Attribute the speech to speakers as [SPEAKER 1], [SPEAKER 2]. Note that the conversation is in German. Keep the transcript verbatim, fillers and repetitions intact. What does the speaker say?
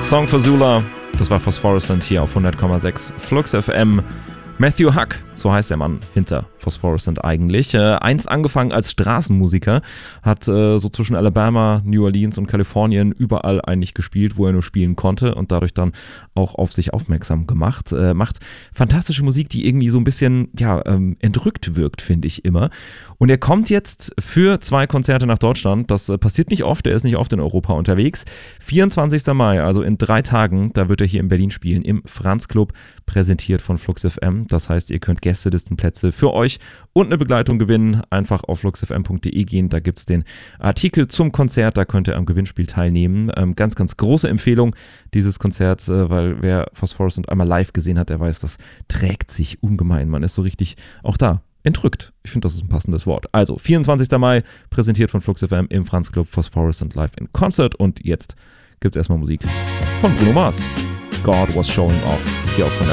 [SPEAKER 1] Song for Zula, das war Phosphorescent hier auf hundert Komma sechs Flux F M. Matthew Huck, so heißt der Mann hinter Phosphorescent eigentlich. Äh, einst angefangen als Straßenmusiker, hat äh, so zwischen Alabama, New Orleans und Kalifornien überall eigentlich gespielt, wo er nur spielen konnte und dadurch dann auch auf sich aufmerksam gemacht. Äh, macht fantastische Musik, die irgendwie so ein bisschen ja, ähm, entrückt wirkt, finde ich immer. Und er kommt jetzt für zwei Konzerte nach Deutschland. Das äh, passiert nicht oft, er ist nicht oft in Europa unterwegs. vierundzwanzigster Mai, also in drei Tagen, da wird er hier in Berlin spielen, im Franz Club, präsentiert von Flux F M. Das heißt, ihr könnt Gästelistenplätze für euch und eine Begleitung gewinnen. Einfach auf flux f m punkt d e gehen, da gibt es den Artikel zum Konzert, da könnt ihr am Gewinnspiel teilnehmen. Ähm, ganz, ganz große Empfehlung dieses Konzerts, äh, weil wer Phosphorescent einmal live gesehen hat, der weiß, das trägt sich ungemein. Man ist so richtig auch da entrückt. Ich finde, das ist ein passendes Wort. Also, vierundzwanzigster Mai, präsentiert von Flux F M im Franz Club, Phosphorescent live in Concert. Und jetzt gibt es erstmal Musik von Bruno Mars. God was showing off hier auf